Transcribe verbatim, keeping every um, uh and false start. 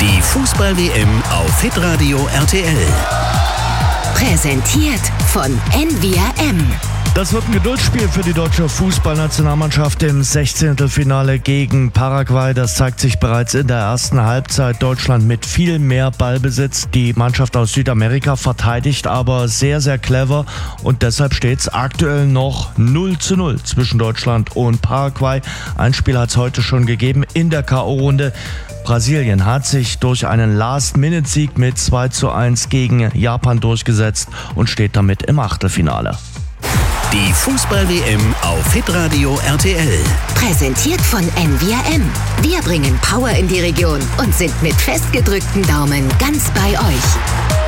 Die Fußball-W M auf Hitradio R T L. Präsentiert von N V R M. Das wird ein Geduldsspiel für die deutsche Fußballnationalmannschaft im Sechzehntelfinale gegen Paraguay. Das zeigt sich bereits in der ersten Halbzeit. Deutschland mit viel mehr Ballbesitz. Die Mannschaft aus Südamerika verteidigt aber sehr, sehr clever. Und deshalb steht es aktuell noch null zu null zwischen Deutschland und Paraguay. Ein Spiel hat es heute schon gegeben in der K O-Runde. Brasilien hat sich durch einen Last-Minute-Sieg mit zwei zu eins gegen Japan durchgesetzt und steht damit im Achtelfinale. Die Fußball-W M auf Hitradio R T L. Präsentiert von N V R M. Wir bringen Power in die Region und sind mit festgedrückten Daumen ganz bei euch.